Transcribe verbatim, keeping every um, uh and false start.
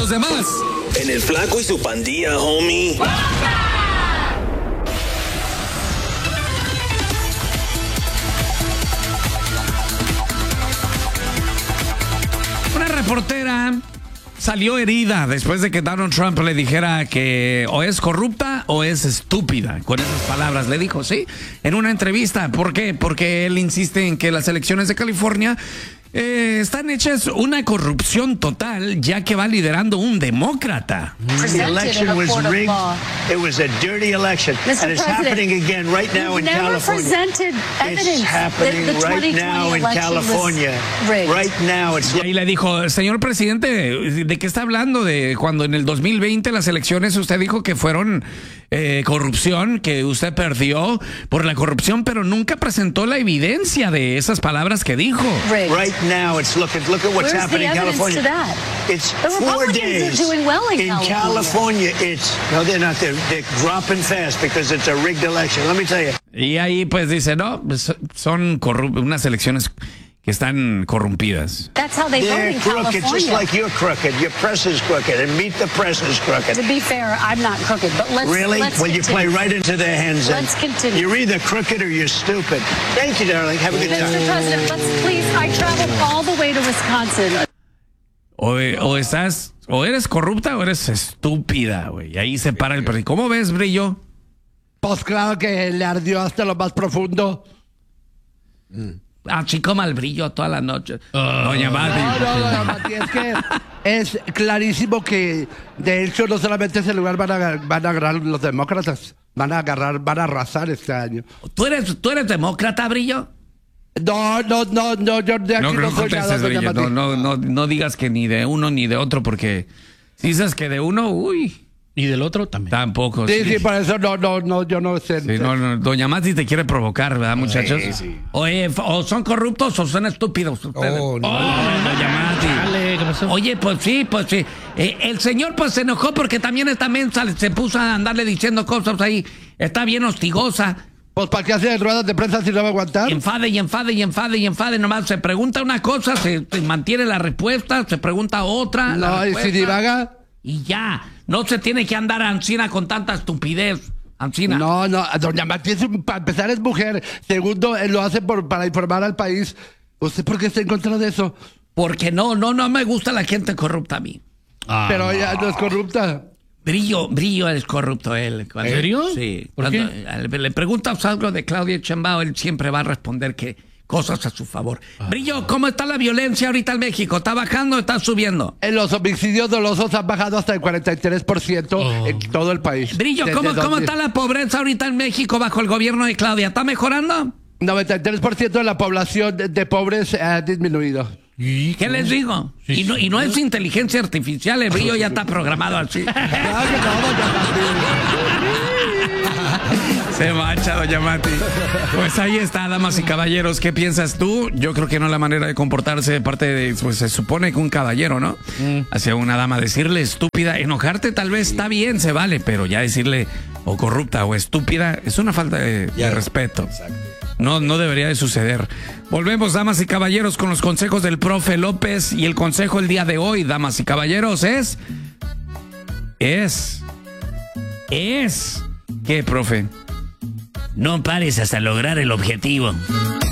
los demás. En el Flaco y su pandilla, homie. Una reportera salió herida después de que Donald Trump le dijera que o es corrupta o es estúpida. Con esas palabras le dijo, ¿sí? En una entrevista. ¿Por qué? Porque él insiste en que las elecciones de California eh, están hechas una corrupción total, ya que va liderando un demócrata. The election was rigged. It was a dirty election. And it's happening again right now in California. It's happening right now in California. Right now it's... Y ahí le dijo, señor presidente, ¿de qué está hablando? De cuando en el dos mil veinte las elecciones usted dijo que fueron eh, corrupción, que usted perdió por la corrupción, pero nunca presentó la evidencia de esas palabras que dijo. Right now it's look at look at what's happening in California. It's four days in California. It's no, they're not. They're, they're dropping fast because it's a rigged election. Let me tell you. Y ahí pues dice, no, son corrup- unas elecciones que están corrompidas. That's how they vote They're in crooked, California. just like you're crooked. Your press is crooked, and Meet the Press is crooked. To be fair, I'm not crooked, but let's Really? let's Well, you play continue. right into their hands. then. Let's continue. You're either crooked or you're stupid. Thank you, darling. Have a good Mister time. President, let's please. I traveled all the way to Wisconsin. O, o estás, o eres corrupta o eres estúpida, güey. Y ahí se para el periódico. ¿Cómo ves, Brillo? Pues claro que le ardió hasta lo más profundo. Así como al Brillo toda la noche. Doña Mati. No, no, no, no, Mati, es que es clarísimo que de hecho no solamente ese lugar van a, van a agarrar los demócratas, van a agarrar, van a arrasar este año. ¿Tú eres, tú eres demócrata, Brillo? No, no, no, no, yo de aquí No, no, no soy nada, contestes, doña Brillo. Mati. No, no, no, no digas que ni de uno ni de otro, porque si dices que de uno, uy. Y del otro también. Tampoco. Sí, sí, por eso no, no, no, yo no sé. Sí, no, no, Doña Mati te quiere provocar, ¿verdad, muchachos? Sí, sí. Oye, o son corruptos o son estúpidos ustedes. Oh, no. Oh, Doña Mati. Dale, ¿qué pasó? Oye, pues sí, pues sí. Eh, el señor pues se enojó porque también esta mensa se puso a andarle diciendo cosas ahí. Está bien hostigosa. Pues para qué hacer ruedas de prensa si no va a aguantar. Enfade y enfade y enfade y enfade. Nomás se pregunta una cosa, se, se mantiene la respuesta, se pregunta otra. la No, y si respuesta, divaga. y ya. No se tiene que andar Ancina con tanta estupidez. Ancina. No, no, doña Mati, es un- para empezar es mujer. Segundo, él lo hace por, para informar al país. ¿Usted por qué está en contra de eso? Porque no, no, no me gusta la gente corrupta a mí. Ah, Pero ella no es corrupta. Brillo, Brillo es corrupto él. Cuando- ¿En serio? Sí. ¿Por Cuando qué? le- le preguntas algo de Claudia Sheinbaum, él siempre va a responder que cosas a su favor. Ah. Brillo, ¿cómo está la violencia ahorita en México? ¿Está bajando o está subiendo? En los homicidios dolosos han bajado hasta el cuarenta y tres por ciento Oh. en todo el país. Brillo, Desde ¿cómo, dos ¿cómo mil. está la pobreza ahorita en México bajo el gobierno de Claudia? ¿Está mejorando? noventa y tres por ciento de la población de, de pobres ha disminuido. ¿Y ¿Qué cómo? les digo? Sí, Y no, y no es inteligencia artificial, el Brillo ya está programado así. Claro que no, doña Mati. Se mancha, Doña Mati. Pues ahí está, damas y caballeros. ¿Qué piensas tú? Yo creo que no la manera de comportarse de parte de, pues se supone que un caballero, ¿no? Hacia una dama, decirle estúpida, enojarte tal vez está bien, se vale, pero ya decirle o corrupta o estúpida es una falta de, de respeto. No, no debería de suceder. Volvemos, damas y caballeros, con los consejos del profe López. Y el consejo el día de hoy, damas y caballeros, es... Es... Es... ¿Qué, profe? No pares hasta lograr el objetivo.